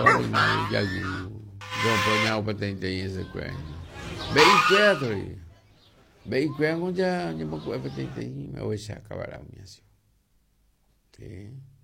Vamos pôr para tentar isso aqui. Bem quieto aí. Bem quieto, onde a gente vai tentar, mas hoje acabará, minha senhora.